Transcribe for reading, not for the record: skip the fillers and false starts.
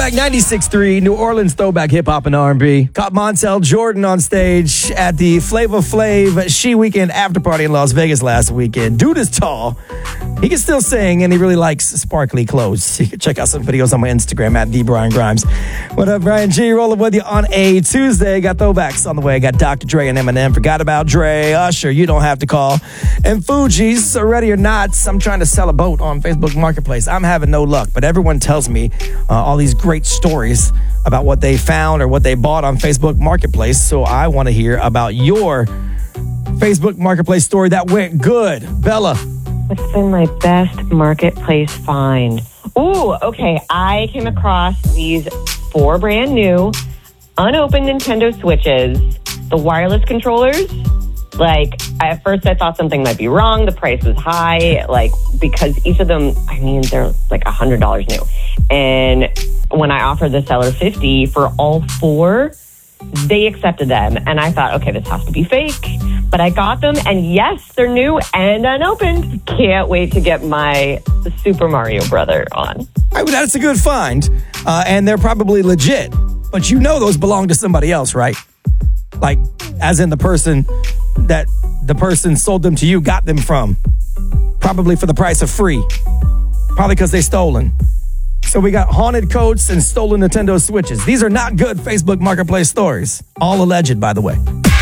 Throwback 96.3, New Orleans throwback hip-hop and R&B. Caught Montel Jordan on stage at the Flavor Flav She Weekend after party in Las Vegas last weekend. Dude is tall. He can still sing, and he really likes sparkly clothes. You can check out some videos on my Instagram at @DBrianGrimes. What up, Brian G? Rolling with you on a Tuesday. Got throwbacks on the way. Got Dr. Dre and Eminem. Forgot about Dre. Usher, You Don't Have to Call. And Fugees, Ready or Not. I'm trying to sell a boat on Facebook Marketplace. I'm having no luck, but everyone tells me all these great stories about what they found or what they bought on Facebook Marketplace. So I want to hear about your Facebook Marketplace story that went good. Bella. What's been my best marketplace find? Ooh, okay. I came across these 4 brand new, unopened Nintendo Switches, the wireless controllers. Like, at first I thought something might be wrong. The price was high, because each of them, they're like $100 new. And when I offered the seller $50 for all 4, they accepted them. And I thought, okay, this has to be fake. But I got them, and yes, they're new and unopened. Can't wait to get my Super Mario Brother on. That's a good find. And they're probably legit. But you know those belong to somebody else, right? Like, as in the person that the person sold them to you got them from. Probably for the price of free. Probably because they stolen. So we got haunted coats and stolen Nintendo Switches. These are not good Facebook Marketplace stories. All alleged, by the way.